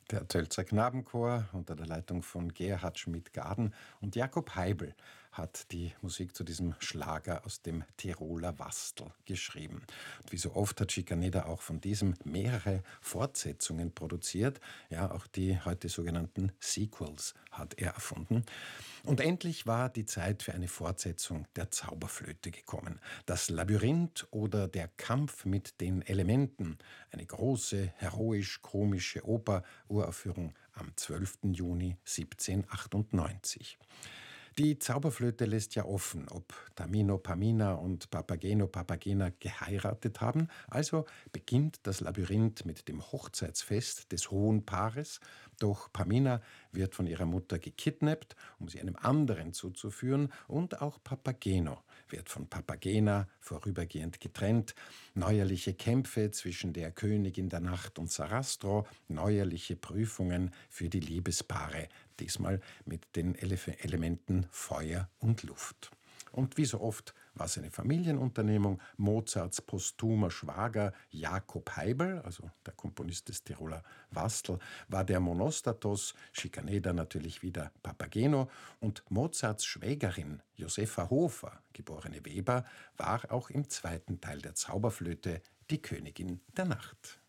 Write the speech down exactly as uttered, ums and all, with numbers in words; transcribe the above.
Der Tölzer Knabenchor unter der Leitung von Gerhard Schmidt-Gaden und Jakob Heibel hat die Musik zu diesem Schlager aus dem Tiroler Wastel geschrieben. Und wie so oft hat Schikaneder auch von diesem mehrere Fortsetzungen produziert. Ja, auch die heute sogenannten Sequels hat er erfunden. Und endlich war die Zeit für eine Fortsetzung der Zauberflöte gekommen. Das Labyrinth oder der Kampf mit den Elementen. Eine große, heroisch-komische Oper, Uraufführung am zwölften Juni siebzehnhundertachtundneunzig. Die Zauberflöte lässt ja offen, ob Tamino Pamina und Papageno Papagena geheiratet haben. Also beginnt das Labyrinth mit dem Hochzeitsfest des hohen Paares. Doch Pamina wird von ihrer Mutter gekidnappt, um sie einem anderen zuzuführen. Und auch Papageno wird von Papagena vorübergehend getrennt. Neuerliche Kämpfe zwischen der Königin der Nacht und Sarastro, neuerliche Prüfungen für die Liebespaare, diesmal mit den Ele- Elementen Feuer und Luft. Und wie so oft war es eine Familienunternehmung. Mozarts posthumer Schwager Jakob Heibel, also der Komponist des Tiroler Wastel, war der Monostatos, Schikaneder natürlich wieder Papageno, und Mozarts Schwägerin Josepha Hofer, geborene Weber, war auch im zweiten Teil der Zauberflöte die Königin der Nacht.